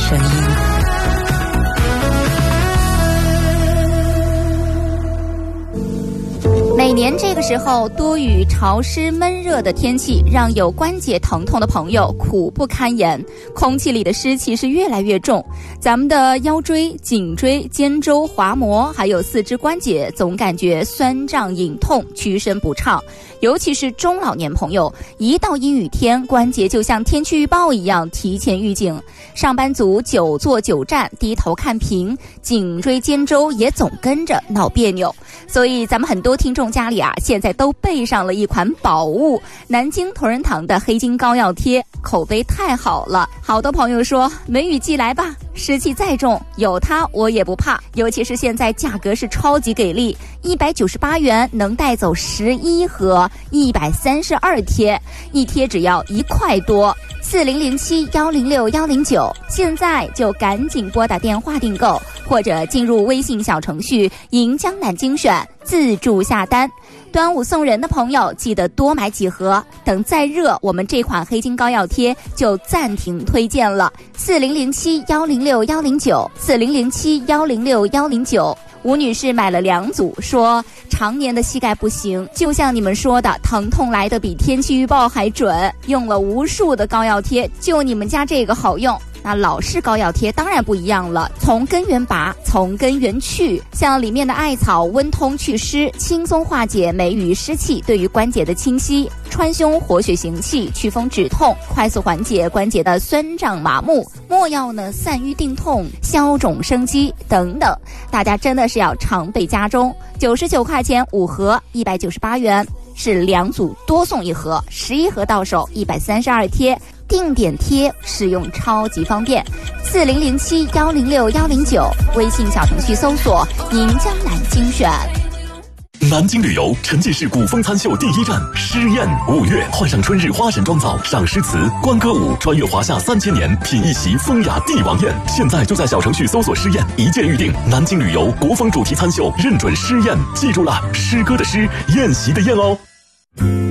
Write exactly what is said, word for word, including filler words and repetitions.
声音。 每年这个时候，多雨、潮湿、闷热的天气让有关节疼痛的朋友苦不堪言。空气里的湿气是越来越重，咱们的腰椎、颈椎、肩周、滑膜还有四肢关节总感觉酸胀隐痛，屈伸不畅。尤其是中老年朋友，一到阴雨天，关节就像天气预报一样提前预警。上班族久坐久站，低头看屏，颈椎肩周也总跟着闹别扭。所以咱们很多听众家里啊，现在都备上了一款宝物——南京同仁堂的黑金膏药贴，口碑太好了。好多朋友说，梅雨季来吧，湿气再重，有它我也不怕。尤其是现在价格是超级给力，一百九十八元能带走十一盒，一百三十二贴，一贴只要一块多。四零零七幺零六幺零九，现在就赶紧拨打电话订购，或者进入微信小程序“银江南精选”自助下单。端午送人的朋友记得多买几盒，等再热，我们这款黑金膏药贴就暂停推荐了。四零零七幺零六幺零九，四零零七幺零六幺零九。吴女士买了两组，说常年的膝盖不行，就像你们说的，疼痛来得比天气预报还准，用了无数的膏药贴，就你们家这个好用。那老式膏药贴当然不一样了，从根源拔，从根源去，像里面的艾草温通祛湿，轻松化解梅雨湿气对于关节的侵袭，川芎活血行气，祛风止痛，快速缓解关节的酸胀麻木，末药呢散瘀定痛，消肿生肌等等，大家真的是要常备家中。九十九块钱五盒，一百九十八元，是两组多送一盒，十一盒到手，一百三十二贴。定点贴使用超级方便，四零零七幺零六幺零九，微信小程序搜索“银江南精选”。 南京旅游沉浸式古风餐秀第一站诗宴，五月换上春日花神妆造，赏诗词、观歌舞，穿越华夏三千年，品一席风雅帝王宴。现在就在小程序搜索诗宴，一键预定。南京旅游国风主题餐秀，认准诗宴，记住了，诗歌的诗，宴席的宴哦。